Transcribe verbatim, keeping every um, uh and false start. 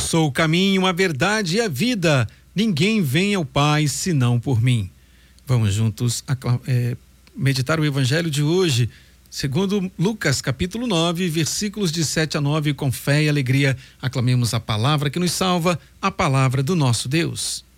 sou o caminho, a verdade e a vida. Ninguém vem ao Pai senão por mim. Vamos juntos é, meditar o evangelho de hoje, segundo Lucas, capítulo nove, versículos de sete a nove. Com fé e alegria, aclamemos a palavra que nos salva, a palavra do nosso Deus.